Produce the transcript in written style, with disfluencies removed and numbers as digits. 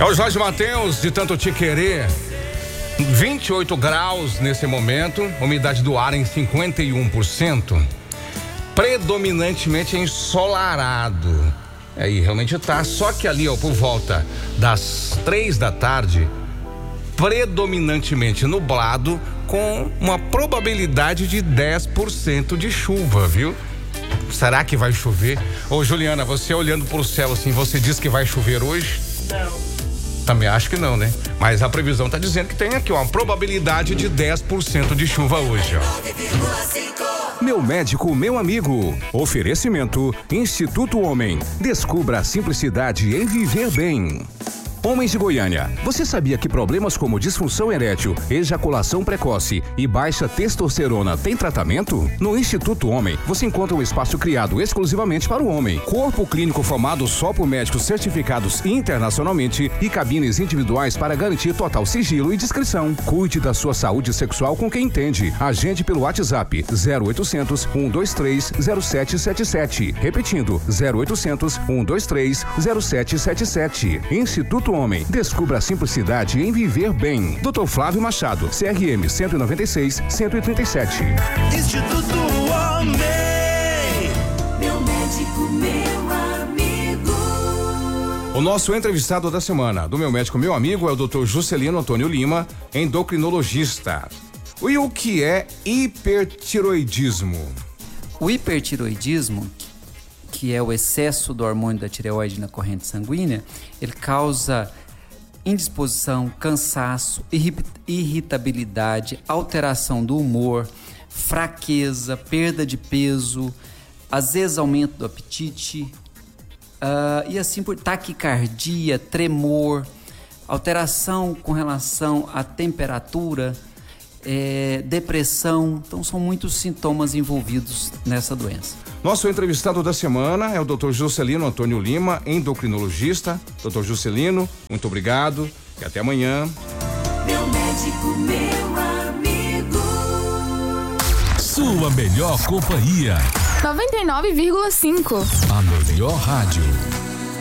É o Jorge Mateus, de tanto te querer. 28 graus nesse momento, umidade do ar em 51%. Predominantemente ensolarado. Aí realmente tá, só que ali, ó, por volta das 3 da tarde, predominantemente nublado, com uma probabilidade de 10% de chuva, viu? Será que vai chover? Ô, Juliana, você olhando pro céu assim, você diz que vai chover hoje? Não. Também acho que não, né? Mas a previsão tá dizendo que tem aqui, ó, uma probabilidade de 10% de chuva hoje, ó. Meu médico, meu amigo. Oferecimento Instituto Homem. Descubra a simplicidade em viver bem. Homens de Goiânia, você sabia que problemas como disfunção erétil, ejaculação precoce e baixa testosterona têm tratamento? No Instituto Homem, você encontra um espaço criado exclusivamente para o homem, corpo clínico formado só por médicos certificados internacionalmente e cabines individuais para garantir total sigilo e discrição. Cuide da sua saúde sexual com quem entende. Agende pelo WhatsApp 0800 123 0777. Repetindo, 0800 123 0777. Instituto Homem. Descubra a simplicidade em viver bem. Dr. Flávio Machado, CRM 196-137. Instituto Homem. Meu médico, meu amigo. O nosso entrevistado da semana, do Meu Médico, meu amigo, é o Dr. Juscelino Antônio Lima, endocrinologista. E o que é hipertiroidismo? O hipertiroidismo, que é o excesso do hormônio da tireoide na corrente sanguínea, ele causa indisposição, cansaço, irritabilidade, alteração do humor, fraqueza, perda de peso, às vezes aumento do apetite, e assim por taquicardia, tremor, alteração com relação à temperatura, depressão. Então são muitos sintomas envolvidos nessa doença. Nosso entrevistado da semana é o Dr. Juscelino Antônio Lima, endocrinologista. Dr. Juscelino, muito obrigado e até amanhã. Meu médico, meu amigo. Sua melhor companhia. 99,5. A melhor rádio.